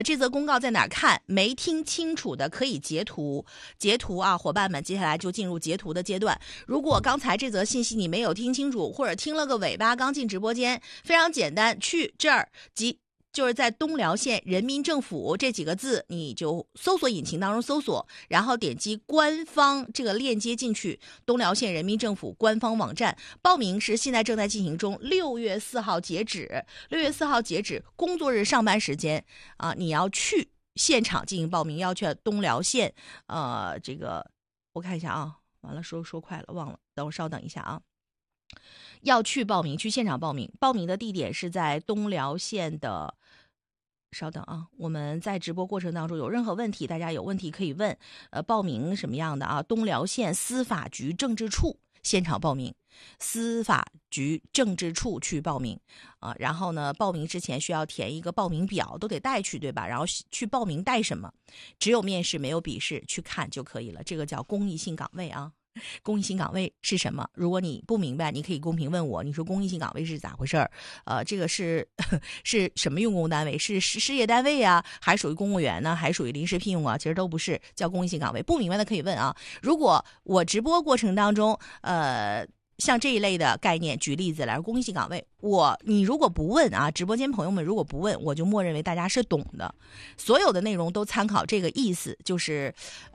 这则公告在哪儿看？没听清楚的可以截图，截图啊，伙伴们，接下来就进入截图的阶段。如果刚才这则信息你没有听清楚，或者听了个尾巴，刚进直播间，非常简单，去这儿就是在东辽县人民政府这几个字，你就搜索引擎当中搜索，然后点击官方这个链接进去，东辽县人民政府官方网站报名是现在正在进行中，6月4号截止，6月4号截止，工作日上班时间啊，你要去现场进行报名，要去东辽县，这个我看一下啊，完了说快了忘了，等我稍等一下啊。要去报名，去现场报名。报名的地点是在东辽县的，稍等啊，我们在直播过程当中有任何问题，大家有问题可以问。报名什么样的啊？东辽县司法局政治处现场报名，司法局政治处去报名啊。然后呢，报名之前需要填一个报名表，都得带去，对吧？然后去报名带什么？只有面试没有笔试，去看就可以了。这个叫公益性岗位啊。公益性岗位是什么？如果你不明白，你可以公屏问我。你说公益性岗位是咋回事儿？这个是什么用工单位？是事业单位啊，还属于公务员呢，还属于临时聘用啊？其实都不是，叫公益性岗位。不明白的可以问啊。如果我直播过程当中，像这一类的概念，举例子来说，公益性岗位，你如果不问啊，直播间朋友们如果不问，我就默认为大家是懂的，所有的内容都参考这个意思，就是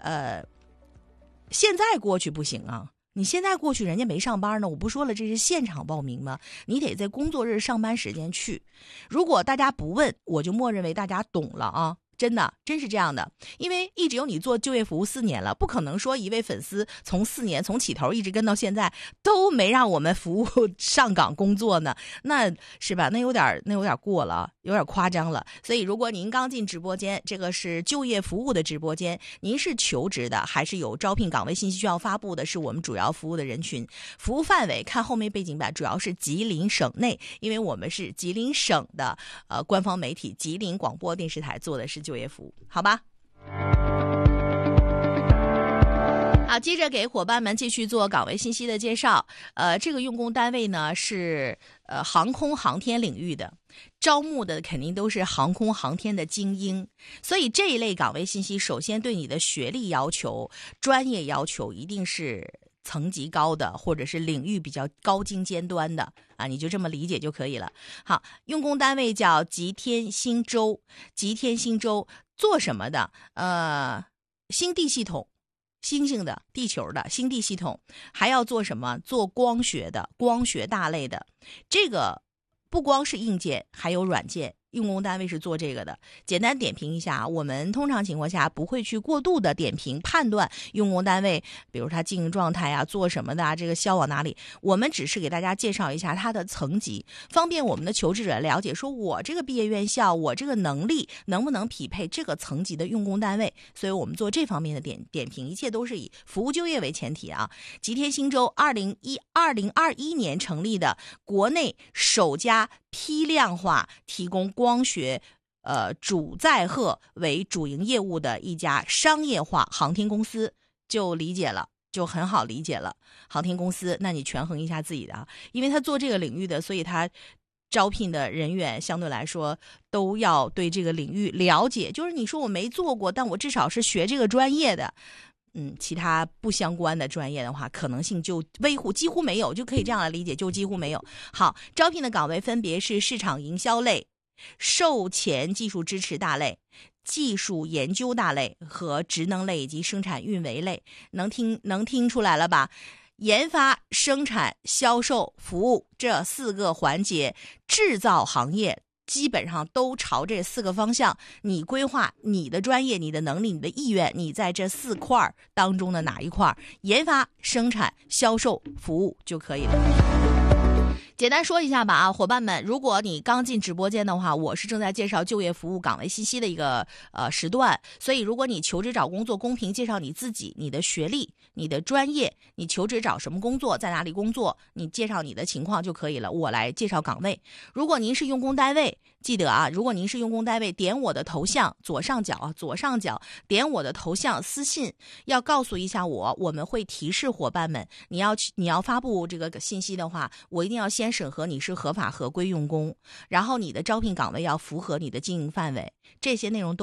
现在过去不行啊，你现在过去人家没上班呢，我不说了，这是现场报名吗？你得在工作日上班时间去。如果大家不问，我就默认为大家懂了啊。真是这样的，因为一直有你做就业服务4年了，不可能说一位粉丝从4年从起头一直跟到现在都没让我们服务上岗工作呢，那是吧？那有点过了，有点夸张了。所以如果您刚进直播间，这个是就业服务的直播间，您是求职的还是有招聘岗位信息需要发布的，是我们主要服务的人群。服务范围看后面背景板，主要是吉林省内，因为我们是吉林省的官方媒体吉林广播电视台做的是就业服务，好吧？好，接着给伙伴们继续做岗位信息的介绍。这个用工单位呢是航空航天领域的，招募的肯定都是航空航天的精英，所以这一类岗位信息首先对你的学历要求、专业要求一定是层级高的，或者是领域比较高精尖端的啊，你就这么理解就可以了。好，用工单位叫吉天星舟，吉天星舟做什么的？星地系统，星星的、地球的星地系统，还要做什么？做光学的，光学大类的。这个不光是硬件，还有软件。用工单位是做这个的。简单点评一下，我们通常情况下不会去过度的点评判断用工单位，比如他经营状态啊，做什么的啊，这个销往哪里，我们只是给大家介绍一下它的层级，方便我们的求职者了解，说我这个毕业院校，我这个能力能不能匹配这个层级的用工单位，所以我们做这方面的点评，一切都是以服务就业为前提啊。吉天星舟2021年成立的国内首家批量化提供光学主载荷为主营业务的一家商业化航天公司，就理解了，就很好理解了。航天公司，那你权衡一下自己的啊，因为他做这个领域的，所以他招聘的人员相对来说都要对这个领域了解。就是你说我没做过，但我至少是学这个专业的。其他不相关的专业的话，可能性就微乎，几乎没有，就可以这样来理解，就几乎没有。好，招聘的岗位分别是市场营销类、售前技术支持大类、技术研究大类和职能类以及生产运维类。能听出来了吧？研发、生产、销售、服务这4个环节，制造行业基本上都朝这4个方向，你规划你的专业、你的能力、你的意愿，你在这4块当中的哪一块，研发、生产、销售、服务就可以了。简单说一下吧啊，伙伴们，如果你刚进直播间的话，我是正在介绍就业服务岗位信息的一个时段，所以如果你求职找工作，公屏介绍你自己、你的学历、你的专业，你求职找什么工作，在哪里工作，你介绍你的情况就可以了，我来介绍岗位。如果您是用工单位，记得啊，如果您是用工单位，点我的头像左上角点我的头像私信，要告诉一下我们会提示伙伴们，你要发布这个信息的话，我一定要先审核你是合法合规用工，然后你的招聘岗位要符合你的经营范围，这些内容都